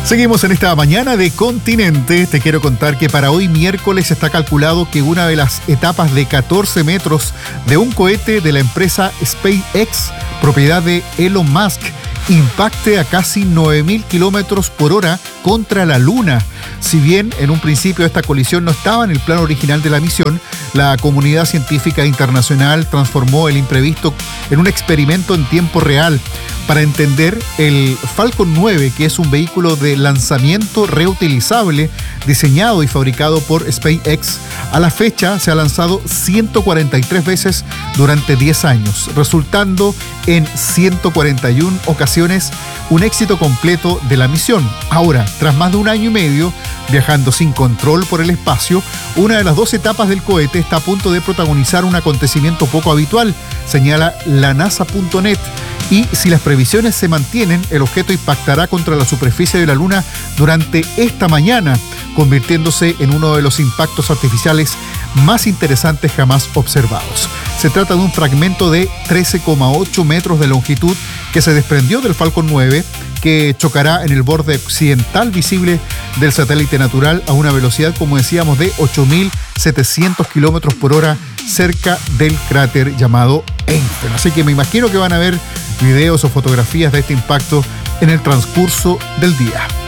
Seguimos en esta mañana de Continente. Te quiero contar que para hoy miércoles está calculado que una de las etapas de 14 metros de un cohete de la empresa SpaceX, propiedad de Elon Musk, impacte a casi 9.000 kilómetros por hora contra la Luna. Si bien en un principio esta colisión no estaba en el plan original de la misión, la comunidad científica internacional transformó el imprevisto en un experimento en tiempo real. Para entender, el Falcon 9, que es un vehículo de lanzamiento reutilizable diseñado y fabricado por SpaceX, a la fecha se ha lanzado 143 veces durante 10 años, resultando en 141 ocasiones un éxito completo de la misión. Ahora, tras más de un año y medio viajando sin control por el espacio, una de las dos etapas del cohete está a punto de protagonizar un acontecimiento poco habitual, señala la NASA.net. Y si las previsiones se mantienen, el objeto impactará contra la superficie de la Luna durante esta mañana, convirtiéndose en uno de los impactos artificiales más interesantes jamás observados. Se trata de un fragmento de 13,8 metros de longitud que se desprendió del Falcon 9, que chocará en el borde occidental visible del satélite natural a una velocidad, como decíamos, de 8.700 kilómetros por hora cerca del cráter llamado Einstein. Así que me imagino que van a ver videos o fotografías de este impacto en el transcurso del día.